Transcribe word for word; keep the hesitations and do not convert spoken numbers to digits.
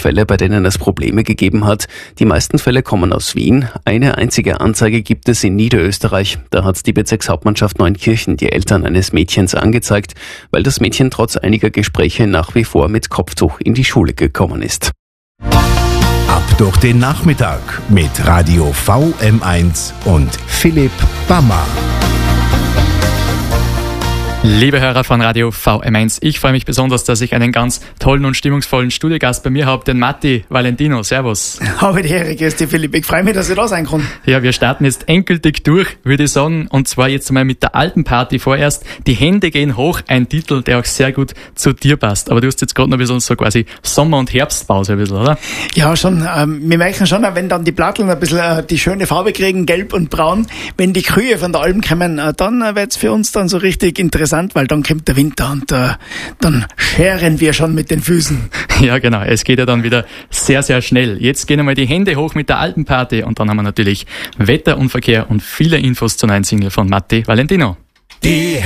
Fälle, bei denen es Probleme gegeben hat. Die meisten Fälle kommen aus Wien. Eine einzige Anzeige gibt es in Niederösterreich. Da hat die Bezirkshauptmannschaft Neunkirchen die Eltern eines Mädchens angezeigt, weil das Mädchen trotz einiger Gespräche nach wie vor mit Kopftuch in die Schule gekommen ist. Ab durch den Nachmittag mit Radio V M eins und Philipp Bammer. Liebe Hörer von Radio V M eins, ich freue mich besonders, dass ich einen ganz tollen und stimmungsvollen Studiogast bei mir habe, den Matti Valentino. Servus. Habe die Ehre, grüß dich, Philipp. Ich freue mich, dass ich da sein kann. Ja, wir starten jetzt endgültig durch, würde ich sagen, und zwar jetzt einmal mit der Alpenparty vorerst. Die Hände gehen hoch, ein Titel, der auch sehr gut zu dir passt. Aber du hast jetzt gerade noch ein bisschen so quasi Sommer- und Herbstpause ein bisschen, oder? Ja, schon. Ähm, wir merken schon, wenn dann die Platteln ein bisschen äh, die schöne Farbe kriegen, gelb und braun, wenn die Kühe von der Alpen kommen, äh, dann äh, wird's für uns dann so richtig interessant, weil dann kommt der Winter und äh, dann scheren wir schon mit den Füßen. Ja, genau. Es geht ja dann wieder sehr, sehr schnell. Jetzt gehen einmal die Hände hoch mit der Alpenparty und dann haben wir natürlich Wetter und Verkehr und viele Infos zur neuen Single von Matti Valentino. Die